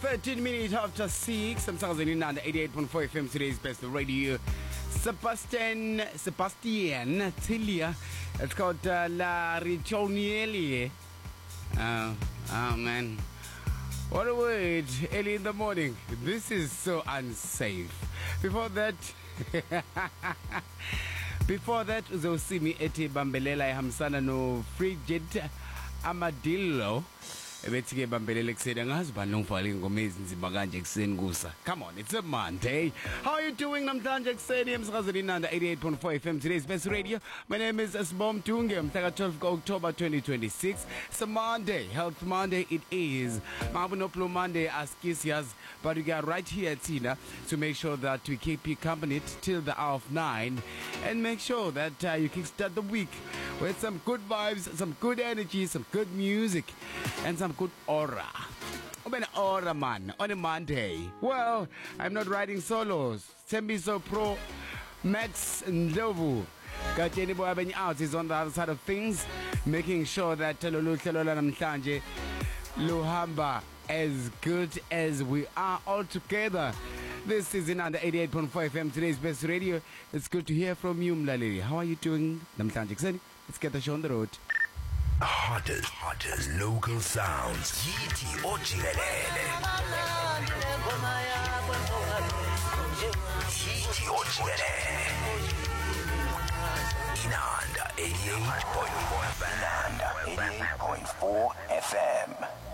13 minutes after 6. I'm Southern 88.4 FM. Today's best radio. Sebastian Tilia. It's called La Riccionieri. Oh man. What a word. Early in the morning. This is so unsafe. Before that, uzosimi eti bambelela ehamsana no Frigid Amadillo. Ebethike bambelela kuseni ngazi banongivale ingoma ezinzima kanje kuseni kusa. Come on, it's a Monday. How are you doing namhlanje kuseni emsakazweni 88.4 FM today's best radio. My name is Asbom Tunge. Mhla 12 October 2026. It's a Monday, Health Monday it is. Mabunoplo Monday askisias, but we got right here at Tina to make sure that we keep you company till the hour of 9 and make sure that you kickstart the week with some good vibes, some good energy, some good music, and some good aura. Open aura, man, on a Monday. Well, I'm not writing solos. Tembiso Pro, Max Ndlovu. Got anybody having out is on the other side of things, making sure that Lulu Namhlanje Luhamba as good as we are all together. This is in under 88.5 FM, today's best radio. It's good to hear from you, Mlaleli. How are you doing? Namhlanje kuseni. Let's get the show on the road. Hottest local sounds. Yithi ojikelele. Yithi ojikelele. Inanda 88.4 FM.